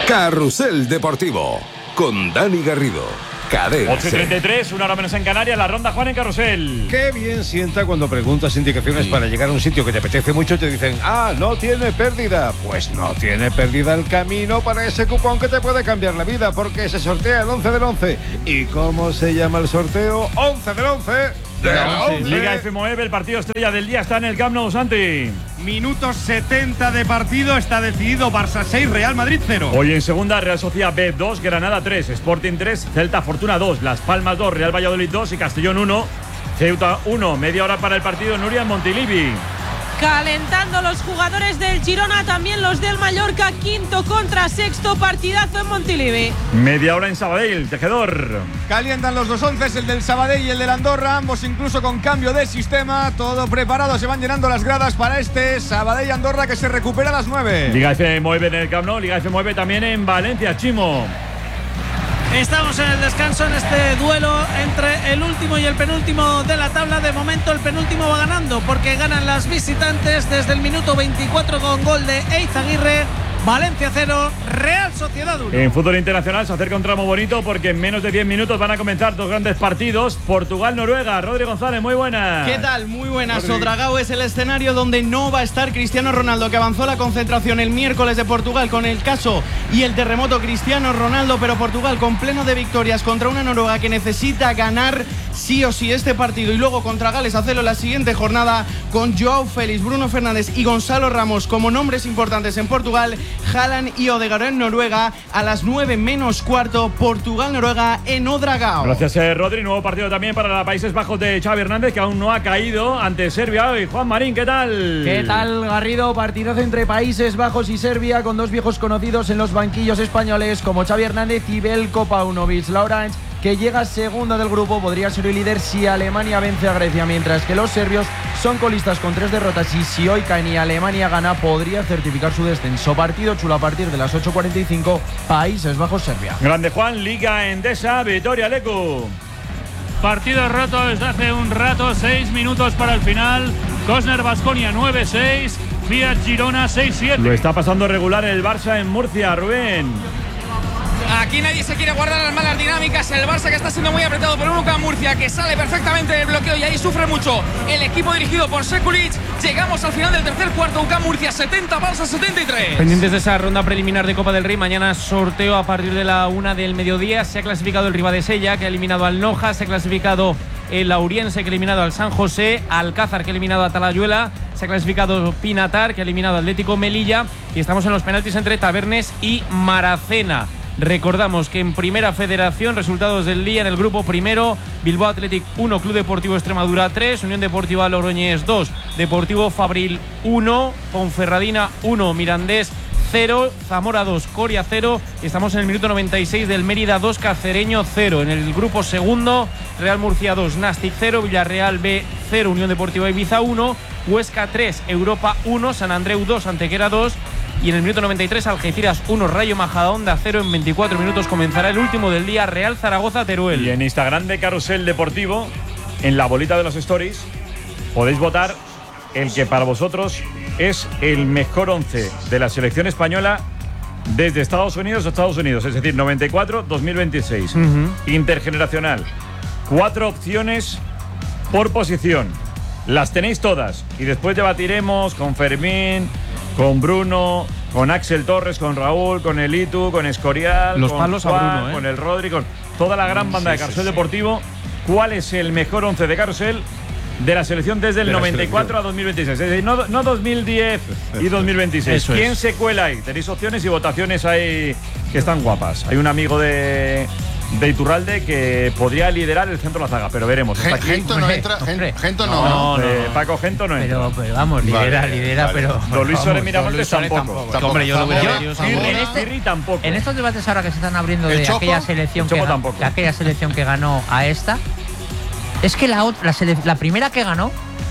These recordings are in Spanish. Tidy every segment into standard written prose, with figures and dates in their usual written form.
Carrusel Deportivo con Dani Garrido. Cadena 8:33, una hora menos en Canarias, la ronda Juan en Carrusel. Qué bien sienta cuando preguntas indicaciones para llegar a un sitio que te apetece mucho y te dicen, no tiene pérdida. Pues no tiene pérdida el camino para ese cupón que te puede cambiar la vida, porque se sortea el 11 del 11. ¿Y cómo se llama el sorteo? 11 del 11. Liga F9, el partido estrella del día está en el Camp Nou, Santi. Minutos 70 de partido, está decidido. Barça 6, Real Madrid 0. Hoy en segunda, Real Sociedad B 2, Granada 3, Sporting 3, Celta Fortuna 2, Las Palmas 2, Real Valladolid 2 y Castellón 1, Ceuta 1. Media hora para el partido, Nuria en Montilivi. Calentando los jugadores del Girona, también los del Mallorca, quinto contra sexto, partidazo en Montilivi. Media hora en Sabadell, Tejedor. Calientan los dos onces, el del Sabadell y el del Andorra, ambos incluso con cambio de sistema, todo preparado, se van llenando las gradas para este Sabadell-Andorra que se recupera a las 9. Liga F9 en el Camp Nou, Liga F9 también en Valencia, Chimo. Estamos en el descanso en este duelo entre el último y el penúltimo de la tabla. De momento el penúltimo va ganando porque ganan las visitantes desde el minuto 24 con gol de Eizaguirre. Valencia 0, Real Sociedad 1. En fútbol internacional se acerca un tramo bonito porque en menos de 10 minutos van a comenzar dos grandes partidos. Portugal-Noruega. Rodri González, muy buenas. ¿Qué tal? Muy buenas. Sodragao es el escenario donde no va a estar Cristiano Ronaldo, que avanzó la concentración el miércoles de Portugal con el caso y el terremoto Cristiano Ronaldo, pero Portugal con pleno de victorias contra una Noruega que necesita ganar sí o sí este partido y luego contra Gales hacerlo la siguiente jornada con Joao Félix, Bruno Fernández y Gonzalo Ramos como nombres importantes en Portugal. Haaland y Odegaard en Noruega a las 9 menos cuarto, Portugal-Noruega en Odragao. Gracias, Rodri. Nuevo partido también para los Países Bajos de Xavi Hernández, que aún no ha caído ante Serbia hoy. Juan Marín, ¿qué tal? ¿Qué tal, Garrido? Partidazo entre Países Bajos y Serbia, con dos viejos conocidos en los banquillos españoles como Xavi Hernández y Belko Paunovic. La Orange, que llega segunda del grupo, podría ser el líder si Alemania vence a Grecia, mientras que los serbios son colistas con 3 derrotas y si hoy caen y Alemania gana, podría certificar su descenso. Partido chulo a partir de las 8:45, Países Bajos-Serbia. Grande Juan, Liga Endesa, Vitoria Lecu. Partido roto desde hace un rato, 6 minutos para el final. Cosner Baskonia 9-6, Fiat Girona 6-7. Lo está pasando regular el Barça en Murcia, Rubén. Aquí nadie se quiere guardar las malas dinámicas. El Barça que está siendo muy apretado por un UCAM Murcia que sale perfectamente del bloqueo y ahí sufre mucho el equipo dirigido por Sekulic. Llegamos al final del tercer cuarto. UCAM Murcia 70, Barça 73. Pendientes de esa ronda preliminar de Copa del Rey. Mañana sorteo a partir de la 1 del mediodía. Se ha clasificado el Ribadesella, que ha eliminado al Noja. Se ha clasificado el Lauriense, que ha eliminado al San José. Alcázar, que ha eliminado a Talayuela. Se ha clasificado Pinatar, que ha eliminado al Atlético Melilla. Y estamos en los penaltis entre Tabernes y Maracena. Recordamos que en Primera Federación, resultados del día en el grupo primero: Bilbao Athletic 1, Club Deportivo Extremadura 3, Unión Deportiva Logroñés 2, Deportivo Fabril 1, Ponferradina 1, Mirandés 0, Zamora 2, Coria 0. Estamos en el minuto 96 del Mérida 2, Cacereño 0. En el grupo segundo, Real Murcia 2, Nastic 0, Villarreal B 0, Unión Deportiva Ibiza 1, Huesca 3, Europa 1, San Andreu 2, Antequera 2. Y en el minuto 93, Algeciras 1, Rayo Majadahonda 0. En 24 minutos comenzará el último del día, Real Zaragoza-Teruel. Y en Instagram de Carrusel Deportivo, en la bolita de los stories, podéis votar el que para vosotros es el mejor 11 de la selección española desde Estados Unidos a Estados Unidos, es decir, 94-2026. Intergeneracional. 4 opciones por posición. Las tenéis todas y después debatiremos con Fermín, con Bruno, con Axel Torres, con Raúl, con Elitu, con Escorial, los con palos Juan, a Bruno, con el Rodri, con toda la gran banda de Carrusel Deportivo. ¿Cuál es el mejor 11 de Carrusel de la selección desde el 94 a 2026? Es decir, no 2010 y 2026. ¿Quién se cuela ahí? Tenéis opciones y votaciones ahí que están guapas. Hay un amigo de Iturralde que podría liderar el centro de la zaga, pero veremos. Gento no entra. Gento no. Paco Gento no entra. Pero vamos, lidera, pero. Don Luis Suárez Miramontes tampoco. Hombre, yo lo veo. Tampoco. En estos debates ahora que se están abriendo de aquella selección que ganó a esta, es que la primera que ganó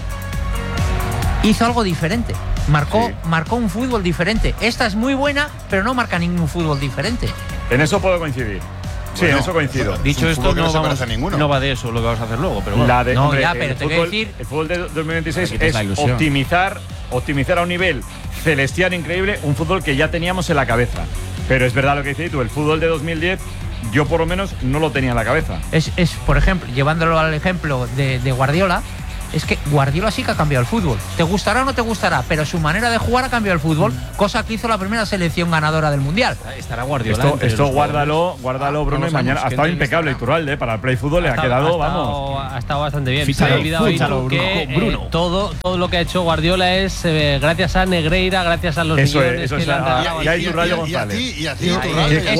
hizo algo diferente. Marcó un fútbol diferente. Esta es muy buena, pero no marca ningún fútbol diferente. En eso puedo coincidir. Sí, en eso coincido. Dicho esto, no va de eso lo que vamos a hacer luego. Pero bueno. Pero te voy a decir, el fútbol de 2026 es optimizar optimizar a un nivel celestial increíble un fútbol que ya teníamos en la cabeza. Pero es verdad lo que dices tú, el fútbol de 2010 yo por lo menos no lo tenía en la cabeza. Es por ejemplo, llevándolo al ejemplo de Guardiola, es que Guardiola sí que ha cambiado el fútbol. Te gustará o no te gustará, pero su manera de jugar ha cambiado el fútbol, cosa que hizo la primera selección ganadora del Mundial. Estará Guardiola. Esto guárdalo, Bruno, y mañana ha estado impecable Iturralde, para el Play Fútbol le ha quedado, vamos. Ha estado bastante bien. Se ha olvidado que todo lo que ha hecho Guardiola es gracias a Negreira, gracias a los millones que le han dado. Y a Iturralde González. Y a ti, Iturralde.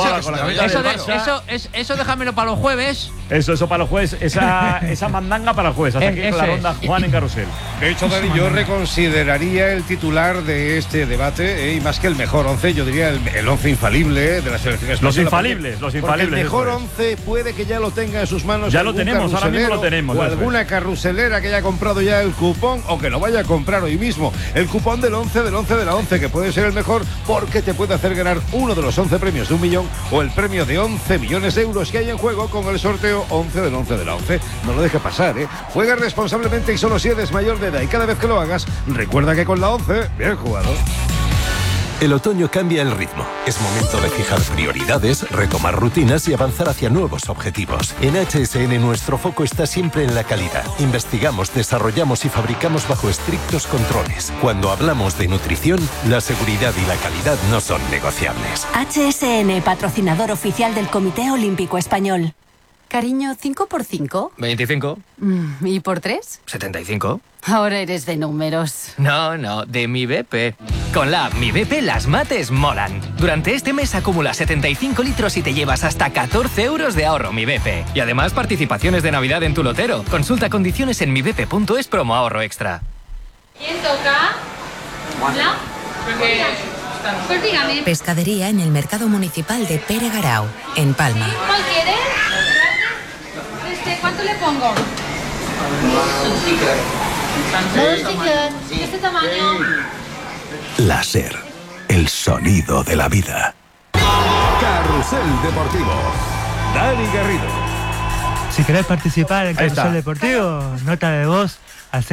Eso déjamelo para los jueves. Eso para los jueves, esa mandanga para los jueves. Hasta aquí con la ronda Juan en Carrusel. De hecho, Dani, yo reconsideraría el titular de este debate, y más que el mejor 11, yo diría el 11 infalible de la selección española. Los infalibles. El mejor 11 puede que ya lo tenga en sus manos. Ya lo tenemos, ahora mismo lo tenemos. O alguna carruselera que haya comprado ya el cupón o que lo vaya a comprar hoy mismo. El cupón del 11 de la 11, que puede ser el mejor porque te puede hacer ganar uno de los 11 premios de 1 millón o el premio de 11 millones de euros que hay en juego con el sorteo 11 de la 11. No lo dejes pasar, ¿eh? Juega responsablemente y solo si eres mayor de edad, y cada vez que lo hagas, recuerda que con la 11, bien jugado. El otoño cambia el ritmo. Es momento de fijar prioridades, retomar rutinas y avanzar hacia nuevos objetivos. En HSN nuestro foco está siempre en la calidad. Investigamos, desarrollamos y fabricamos bajo estrictos controles. Cuando hablamos de nutrición, la seguridad y la calidad no son negociables. HSN, patrocinador oficial del Comité Olímpico Español. Cariño, ¿5 por 5? 25. ¿Y por 3? 75. Ahora eres de números. No, de Mi BP. Con la app Mi BP las mates molan. Durante este mes acumula 75 litros y te llevas hasta 14 euros de ahorro Mi BP. Y además participaciones de Navidad en tu lotero. Consulta condiciones en mibp.es promo ahorro extra. ¿Quién toca? ¿Hola? Pues dígame. Pescadería en el Mercado Municipal de Pere Garau, en Palma. ¿Cuál quieres? ¿Cuánto le pongo? ¿De este tamaño? Láser, el sonido de la vida. Carrusel Deportivo. Dani Garrido. Si querés participar en Carrusel Deportivo, nota de voz al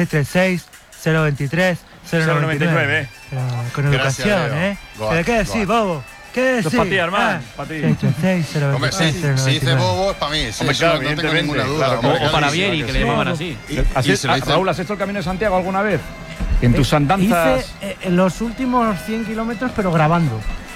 636-023-099. Con educación, ¿eh? ¿Pero qué decís, bobo? ¿Qué decís? Esto es para ti, hermano. Para ti. 636-023-099. Hombre, si dice bobo es para mí. Sí, claro, no tengo ninguna duda. O para Vieri, que le llamaban así. Raúl, ¿has hecho el Camino de Santiago alguna vez? En tus andanzas. Hice los últimos 100 kilómetros, pero grabando.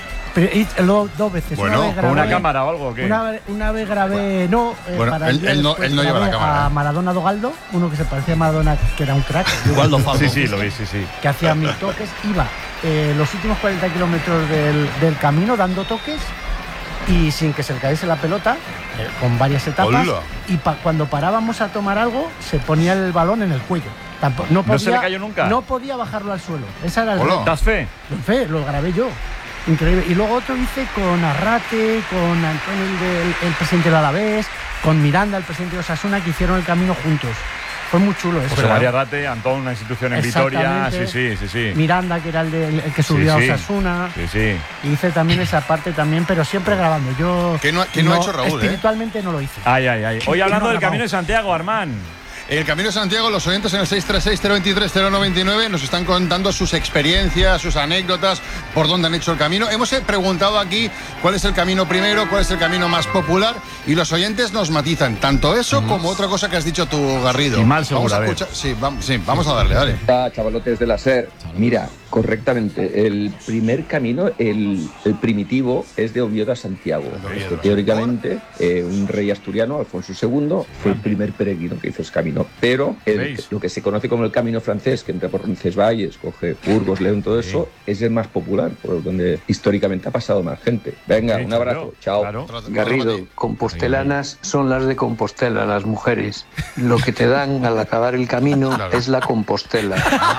Pero 2 veces. Bueno, ¿con una cámara o algo? ¿O qué? Una vez grabé, para él no lleva la cámara. A Maradona Dogaldo, uno que se parecía a Maradona, que era un crack. Sí, lo vi, sí. Que hacía 1000 toques. Iba los últimos 40 kilómetros del camino dando toques y sin que se le cayese la pelota, con varias etapas. Hola. Y cuando parábamos a tomar algo, se ponía el balón en el cuello. ¿No se le cayó nunca? No podía bajarlo al suelo. Esa era el ¿Das fe? Lo grabé yo. Increíble. Y luego otro hice con Arrate, con Antonio, el presidente del Alavés, con Miranda, el presidente de Osasuna, que hicieron el camino juntos. Fue muy chulo eso. José María Arrate, Antón, una institución en Vitoria. Sí. Miranda, que era el que subió a Osasuna. Sí. Y hice también esa parte también, pero siempre grabando. Yo ¿Qué no ha hecho Raúl? Espiritualmente no lo hice. Ay. Hoy hablando del Camino de Santiago, Armán. El Camino de Santiago, los oyentes en el 636-023-099 nos están contando sus experiencias, sus anécdotas, por dónde han hecho el camino. Hemos preguntado aquí cuál es el camino primero, cuál es el camino más popular, y los oyentes nos matizan tanto eso como otra cosa que has dicho tú, Garrido. Y mal seguro, vamos a escuchar. Sí, vamos a darle, dale. Chavalotes de la SER, mira, correctamente, el primer camino, el primitivo, es de Oviedo a Santiago. Esto, teóricamente, un rey asturiano, Alfonso II, fue el primer peregrino que hizo ese camino. Pero lo que se conoce como el camino francés, que entra por Roncesvalles, coge Burgos, León, todo eso, es el más popular, por donde históricamente ha pasado más gente. Venga, un abrazo, chao. Claro. Garrido, compostelanas son las de Compostela, las mujeres. Lo que te dan al acabar el camino es la Compostela.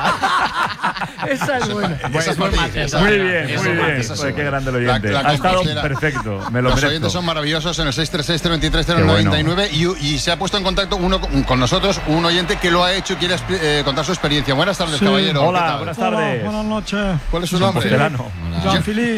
Esa es buena. Muy bien. Qué grande el oyente. Ha estado perfecto. Los oyentes son maravillosos en el 636-023-099 y se ha puesto en contacto con nosotros un oyente que lo ha hecho y quiere contar su experiencia. Buenas tardes, caballero. Hola, buenas tardes. Buenas noches. ¿Cuál es su nombre? Jean-Philippe.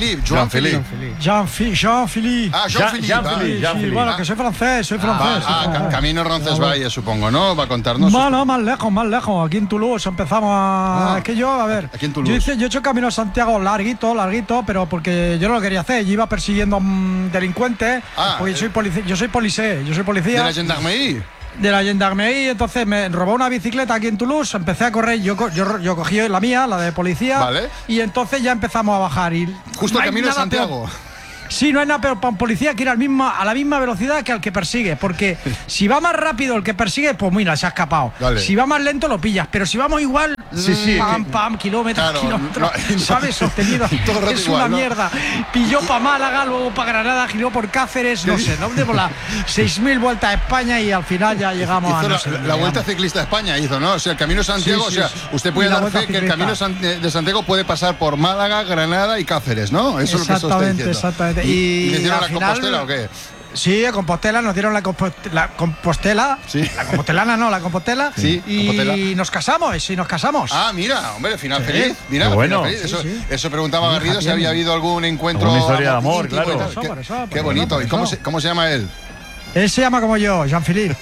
Sí, bueno, que soy francés. Camino Roncesvalles, supongo, ¿no? Va a contarnos. No, más lejos. Aquí en Toulouse empezamos a... Es que yo, a ver, aquí en Toulouse. yo he hecho Camino a Santiago larguito, pero porque yo no lo quería hacer. Yo iba persiguiendo a delincuentes, porque yo soy policía. ¿De la Gendarmerie? De la Gendarmerie, entonces me robó una bicicleta aquí en Toulouse, empecé a correr, yo cogí la mía, la de policía, vale. Y entonces ya empezamos a bajar. Y justo el Camino de Santiago. Peor. Sí, no hay nada peor para un policía que ir a la misma velocidad que al que persigue, porque si va más rápido el que persigue, pues mira, se ha escapado. Vale. Si va más lento lo pillas, pero si vamos igual, pam, kilómetros, ¿sabes? Sostenido. Es una mierda. Pilló para Málaga, luego para Granada, giró por Cáceres, no sé, ¿dónde? Por las 6.000 vueltas a España y al final ya llegamos hizo la Vuelta Ciclista a España, hizo, ¿no? O sea, el Camino de Santiago, usted puede dar fe que el Camino de Santiago puede pasar por Málaga, Granada y Cáceres, ¿no? Eso es lo que se está diciendo. Exactamente. ¿Y le dieron la Compostela o qué? Sí, a Compostela nos dieron la Compostela. Sí. La compostelana no, la Compostela. Sí, y nos casamos. Ah, mira, hombre, final feliz. Mira, bueno. Final feliz. Eso preguntaba Garrido si había habido algún encuentro. Una historia de amor, claro. Qué bonito. ¿Y cómo se llama él? Él se llama como yo, Jean-Philippe.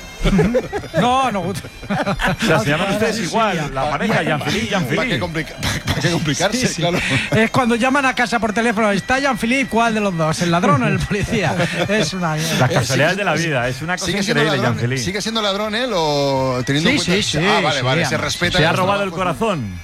No. O sea, se llaman ustedes igual, la pareja, Jean-Philippe. ¿Para qué complicarse? Sí. Claro. Es cuando llaman a casa por teléfono, ¿está Jean-Philippe? ¿Cuál de los dos? ¿El ladrón o el policía? Es una mierda. Las casualidades de la vida, es una cosa increíble, Jean-Philippe. ¿Sigue siendo ladrón él o teniendo en cuenta? Sí. Vale, se respeta. Se ha robado el corazón.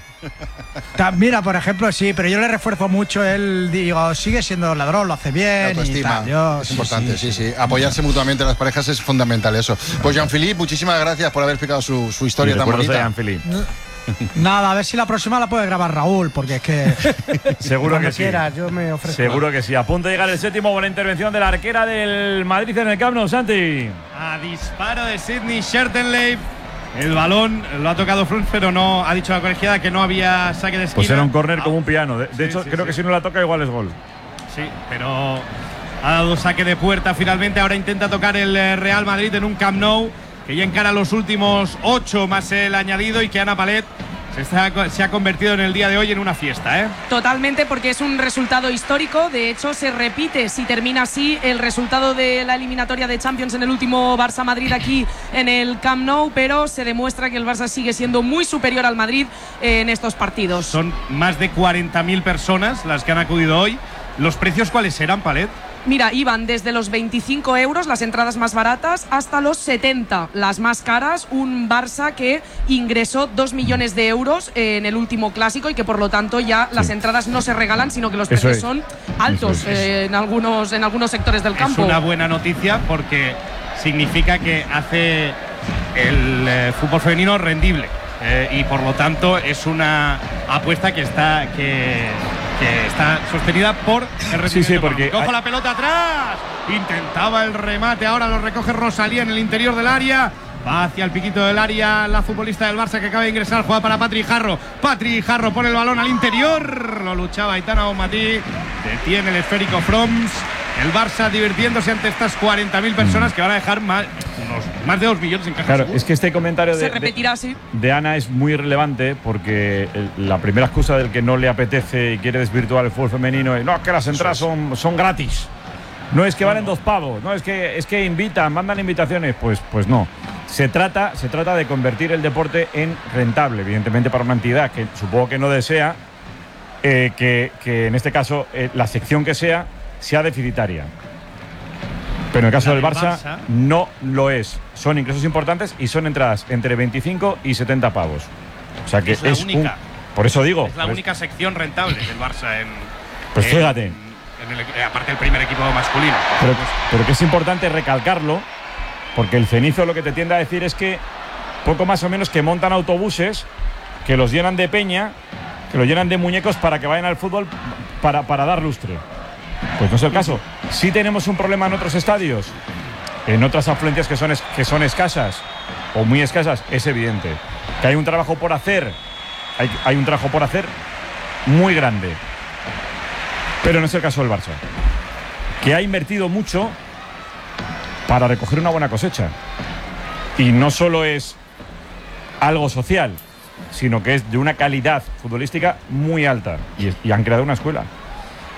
Mira, por ejemplo, sí, pero yo le refuerzo mucho. Él, digo, sigue siendo ladrón, lo hace bien. Y tal. Es importante, sí. Apoyarse mutuamente a las parejas es fundamental, eso. Pues Jean-Philippe, muchísimas gracias por haber explicado su historia tan bonita. Jean-Philippe. Nada, a ver si la próxima la puede grabar Raúl, porque es que. Seguro que sí. Yo me ofrezco. Seguro que sí. A punto de llegar el séptimo, buena intervención de la arquera del Madrid en el Camp Nou, Santi. A disparo de Sidney Schertenleib. El balón lo ha tocado Frunz, pero no ha dicho la colegiada que no había saque de esquina. Pues era un córner como un piano. De hecho, creo que si no la toca, igual es gol. Sí, pero ha dado saque de puerta finalmente. Ahora intenta tocar el Real Madrid en un Camp Nou que ya encara los últimos 8 más el añadido y que Ana Palet se ha convertido en el día de hoy en una fiesta, ¿eh? Totalmente, porque es un resultado histórico. De hecho, se repite, si termina así, el resultado de la eliminatoria de Champions en el último Barça-Madrid aquí en el Camp Nou, pero se demuestra que el Barça sigue siendo muy superior al Madrid en estos partidos. Son más de 40.000 personas las que han acudido hoy. ¿Los precios cuáles eran, Palet? Mira, iban desde los 25 euros, las entradas más baratas, hasta los 70, las más caras. Un Barça que ingresó 2 millones de euros en el último clásico y que por lo tanto ya las entradas no se regalan, sino que los precios son altos en algunos sectores del campo. Es una buena noticia porque significa que hace el fútbol femenino rendible y por lo tanto es una apuesta que está sostenida por el rendimiento. Sí, porque cojo la pelota atrás, intentaba el remate, ahora lo recoge Rosalía en el interior del área. Va hacia el piquito del área la futbolista del Barça que acaba de ingresar, juega para Patri Jarro. Patri Jarro pone el balón al interior, lo luchaba Aitana Bonmatí, detiene el esférico Froms. El Barça divirtiéndose ante estas 40.000 personas que van a dejar más de 2 millones en caja. Claro, seguro. es que este comentario se repetirá así. de Ana es muy relevante porque la primera excusa del que no le apetece y quiere desvirtuar el fútbol femenino es no, que las entradas son gratis. No es que valen 2 pavos, no es que invitan, mandan invitaciones, pues no. Se trata de convertir el deporte en rentable, evidentemente para una entidad que supongo que no desea que en este caso la sección que sea deficitaria. Pero en el caso del Barça no lo es. Son ingresos importantes y son entradas entre 25 y 70 pavos. O sea que es la única. Por eso digo. Es la única sección rentable del Barça pues fíjate. Aparte del primer equipo masculino. Pero que es importante recalcarlo, porque el cenizo lo que te tiende a decir es que poco más o menos que montan autobuses que los llenan de peña, que los llenan de muñecos para que vayan al fútbol para dar lustre. Pues no es el caso. Sí tenemos un problema en otros estadios, en otras afluencias que son escasas o muy escasas, es evidente. Que hay un trabajo por hacer, hay un trabajo por hacer muy grande. Pero no es el caso del Barça, que ha invertido mucho para recoger una buena cosecha. Y no solo es algo social, sino que es de una calidad futbolística muy alta. Y han creado una escuela.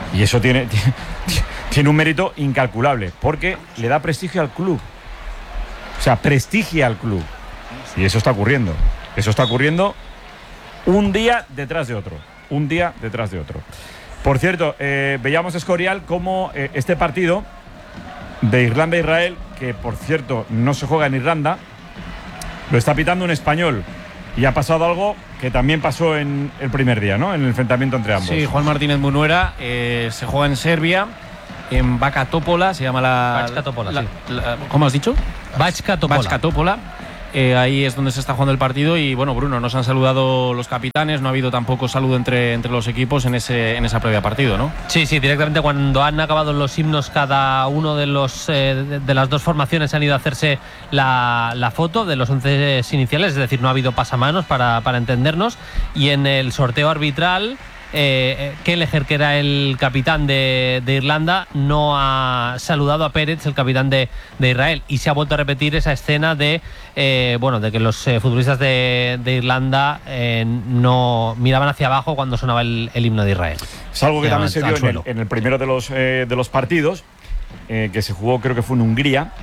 Y eso tiene un mérito incalculable, porque le da prestigio al club. O sea, prestigia al club. Y eso está ocurriendo. Eso está ocurriendo un día detrás de otro. Un día detrás de otro. Por cierto, veíamos Escorial como este partido de Irlanda-Israel, que por cierto no se juega en Irlanda, lo está pitando un español. Y ha pasado algo que también pasó en el primer día, ¿no? En el enfrentamiento entre ambos. Sí, Juan Martínez Munuera, se juega en Serbia, en Bačka Topola, se llama Bačka Topola, sí. ¿Cómo has dicho? Bačka Topola. Bačka Topola. Ahí es donde se está jugando el partido y bueno, Bruno, nos han saludado los capitanes, no ha habido tampoco saludo entre los equipos en esa previa partido, ¿no? Sí, directamente cuando han acabado los himnos, cada uno de las dos formaciones han ido a hacerse la foto de los 11 iniciales, es decir, no ha habido pasamanos para entendernos, y en el sorteo arbitral Kelleher, que era el capitán de Irlanda, no ha saludado a Pérez, el capitán de Israel, y se ha vuelto a repetir esa escena de que los futbolistas de Irlanda no miraban hacia abajo cuando sonaba el himno de Israel. Es algo que también se dio en el primero de los partidos, que se jugó, creo que fue en Hungría.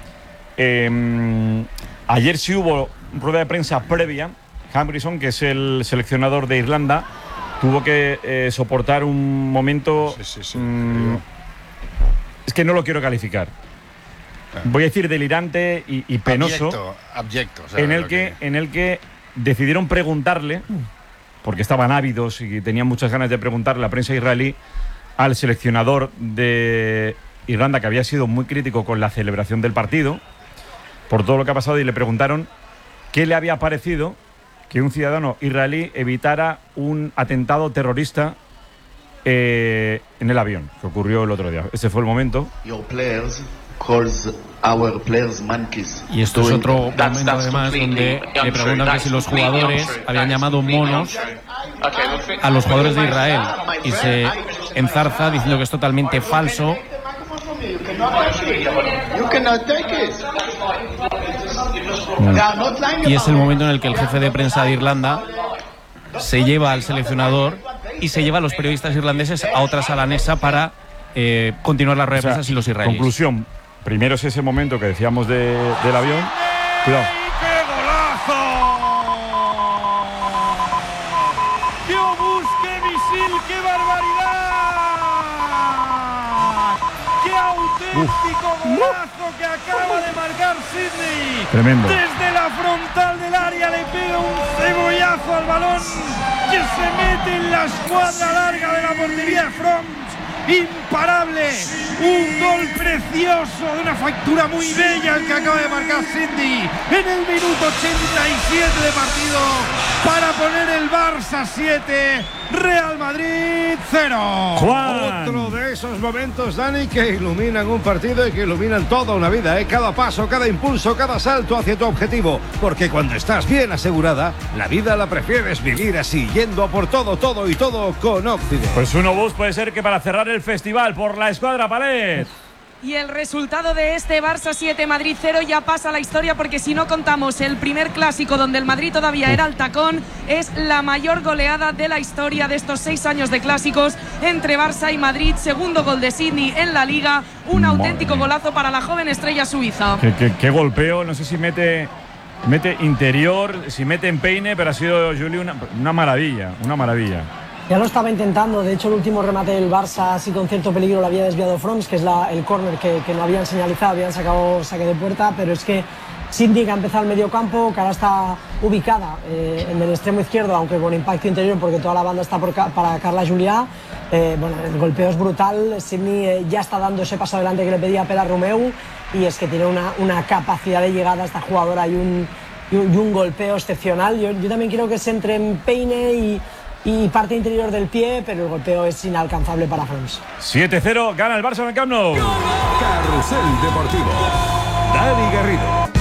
Ayer sí hubo rueda de prensa previa. Humphreys, que es el seleccionador de Irlanda, tuvo que soportar un momento. Es que no lo quiero calificar. Voy a decir delirante y penoso. Abyecto, o sea, en el que decidieron preguntarle, porque estaban ávidos y tenían muchas ganas de preguntarle la prensa israelí al seleccionador de Irlanda, que había sido muy crítico con la celebración del partido por todo lo que ha pasado, y le preguntaron qué le había parecido que un ciudadano israelí evitara un atentado terrorista en el avión, que ocurrió el otro día. Ese fue el momento. Y esto es otro momento, además, donde le preguntan que si los jugadores habían llamado monos a los jugadores de Israel, y se enzarza diciendo que es totalmente falso. Y es el momento en el que el jefe de prensa de Irlanda se lleva al seleccionador y se lleva a los periodistas irlandeses a otra sala anexa para continuar la rueda de prensa sin los israelíes. Conclusión, primero es ese momento que decíamos del avión. Cuidado. ¡Qué golazo! ¡Qué obús, qué misil, qué barbaridad! ¡Qué auténtico golazo que acaba de marcar Sidney! Tremendo. Desde la frontal del área le pega un cebollazo al balón que se mete en la escuadra larga de la portería de Froms. Imparable, un gol precioso de una factura muy bella el que acaba de marcar Cindy en el minuto 87 de partido para poner el Barça 7, Real Madrid 0. Juan. Otro de esos momentos, Dani, que iluminan un partido y que iluminan toda una vida, ¿eh? Cada paso, cada impulso, cada salto hacia tu objetivo, porque cuando estás bien asegurada, la vida la prefieres vivir así, yendo a por todo y todo con Occident. Pues un obús puede ser que para cerrar el festival por la escuadra Palet. Y el resultado de este Barça 7, Madrid 0 ya pasa a la historia, porque si no contamos el primer clásico donde el Madrid todavía era el tacón, es la mayor goleada de la historia de estos 6 años de clásicos entre Barça y Madrid. Segundo gol de Sidney en la Liga, un auténtico golazo para la joven estrella suiza. Qué golpeo, no sé si mete interior, si mete empeine, pero ha sido, Juli, una maravilla, una maravilla. Ya lo estaba intentando, de hecho el último remate del Barça así con cierto peligro lo había desviado Froms, que es el córner que no habían señalizado, habían sacado saque de puerta, pero es que Sidney, que ha empezado el medio campo, que ahora está ubicada en el extremo izquierdo, aunque con impacto interior porque toda la banda está para Carla Julià. El golpeo es brutal. Sidney ya está dando ese paso adelante que le pedía Pere Romeu, y es que tiene una capacidad de llegada a esta jugadora y un golpeo excepcional. Yo también quiero que se entre en peine y parte interior del pie, pero el golpeo es inalcanzable para Froms. 7-0, gana el Barça en el Camp Nou. Carrusel Deportivo. Dani Garrido.